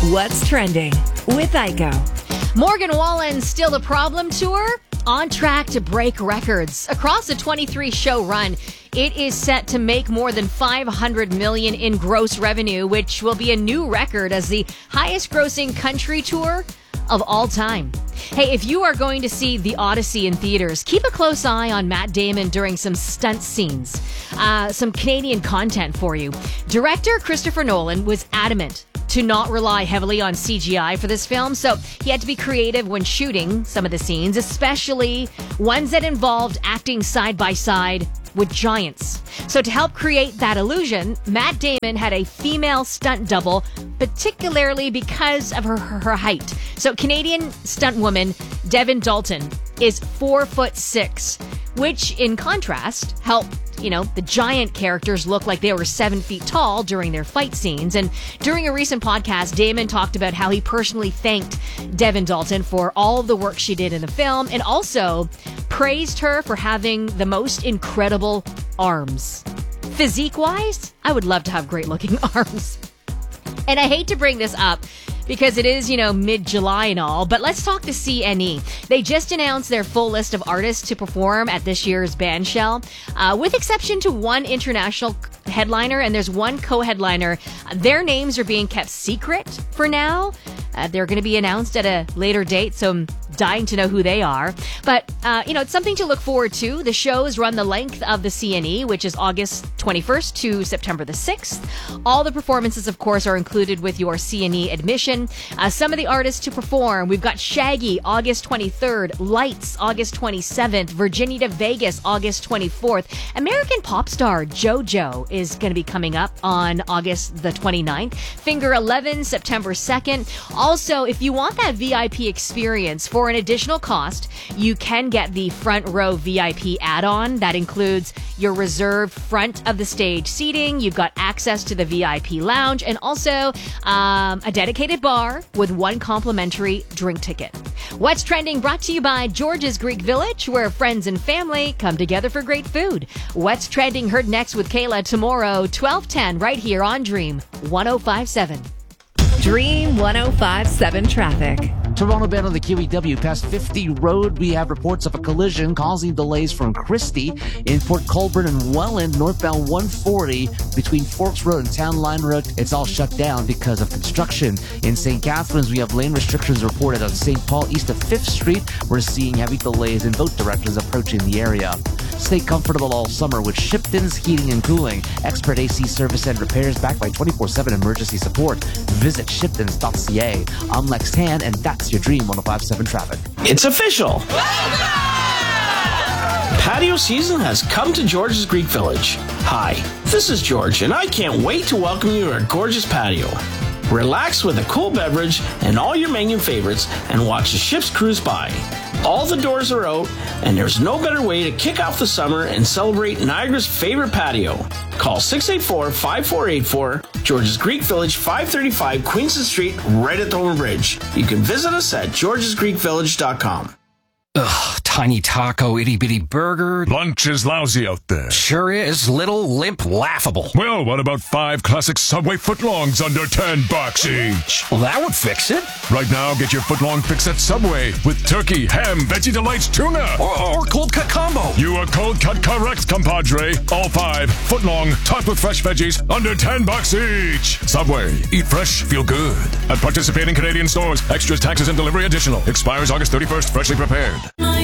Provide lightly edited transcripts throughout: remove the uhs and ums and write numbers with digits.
What's Trending with Aiko. Morgan Wallen's Still the Problem tour on track to break records. Across a 23-show run, it is set to make more than $500 million in gross revenue, which will be a new record as the highest-grossing country tour of all time. Hey, if you are going to see The Odyssey in theaters, keep a close eye on Matt Damon during some stunt scenes. Some Canadian content for you. Director Christopher Nolan was adamant to not rely heavily on CGI for this film, so he had to be creative when shooting some of the scenes, especially ones that involved acting side by side with giants. So to help create that illusion, Matt Damon had a female stunt double, particularly because of her height. So Canadian stunt woman Devin Dalton is 4'6", which in contrast helped the giant characters look like they were 7 feet tall during their fight scenes. And during a recent podcast, Damon talked about how he personally thanked Devin Dalton for all of the work she did in the film and also praised her for having the most incredible arms. Physique-wise, I would love to have great-looking arms. And I hate to bring this up because it is, mid-July and all, but let's talk to CNE. They just announced their full list of artists to perform at this year's Bandshell, with exception to one international headliner, and there's one co-headliner. Their names are being kept secret for now. They're going to be announced at a later date, so I'm dying to know who they are. But, it's something to look forward to. The shows run the length of the CNE, which is August 21st to September the 6th. All the performances, of course, are included with your CNE admission. Some of the artists to perform, we've got Shaggy, August 23rd, Lights, August 27th, Virginia to Vegas, August 24th. American pop star JoJo is going to be coming up on August the 29th. Finger 11, September 2nd. Also, if you want that VIP experience for an additional cost, you can get the front row VIP add-on. That includes your reserved front of the stage seating. You've got access to the VIP lounge and also a dedicated bar with one complimentary drink ticket. What's Trending brought to you by George's Greek Village, where friends and family come together for great food. What's Trending heard next with Kayla tomorrow, 12:10, right here on Dream 105.7. Dream 105.7 traffic. Toronto bound on the QEW past 50 Road. We have reports of a collision causing delays from Christie in Port Colborne and Welland, northbound 140 between Forks Road and Town Line Road. It's all shut down because of construction. In St. Catharines, we have lane restrictions reported on St. Paul east of 5th Street. We're seeing heavy delays in both directions approaching the area. Stay comfortable all summer with Shipton's Heating and Cooling. Expert AC service and repairs backed by 24/7 emergency support. Visit shiptons.ca. I'm Lex Tan, and that's your Dream 105.7 traffic. It's official! Patio season has come to George's Greek Village. Hi, this is George, and I can't wait to welcome you to our gorgeous patio. Relax with a cool beverage and all your menu favorites and watch the ships cruise by. All the doors are out, and there's no better way to kick off the summer and celebrate Niagara's favorite patio. Call 684-5484, George's Greek Village, 535 Queenston Street, right at Thornton Bridge. You can visit us at georgesgreekvillage.com. Ugh, tiny taco, itty-bitty burger. Lunch is lousy out there. Sure is. Little, limp, laughable. Well, what about 5 classic Subway footlongs under $10 each? Well, that would fix it. Right now, get your footlong fix at Subway with turkey, ham, Veggie Delights, tuna. Or cold cut combo. You are cold cut correct, compadre. All 5 footlong, topped with fresh veggies, under $10 each. Subway. Eat fresh, feel good. At participating Canadian stores. Extras, taxes, and delivery additional. Expires August 31st. Freshly prepared.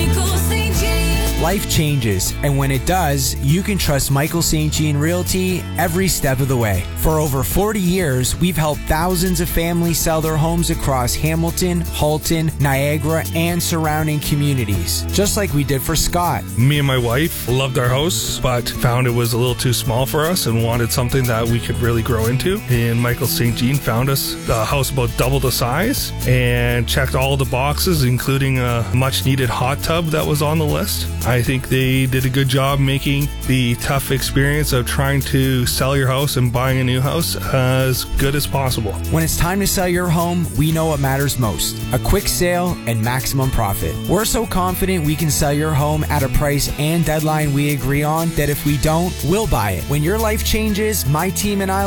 Life changes, and when it does, you can trust Michael St. Jean Realty every step of the way. For over 40 years, we've helped thousands of families sell their homes across Hamilton, Halton, Niagara, and surrounding communities, just like we did for Scott. Me and my wife loved our house, but found it was a little too small for us and wanted something that we could really grow into. And Michael St. Jean found us a house about double the size and checked all the boxes, including a much-needed hot tub that was on the list. I think they did a good job making the tough experience of trying to sell your house and buying a new house as good as possible. When it's time to sell your home, we know what matters most: a quick sale and maximum profit. We're so confident we can sell your home at a price and deadline we agree on that if we don't, we'll buy it. When your life changes, my team and I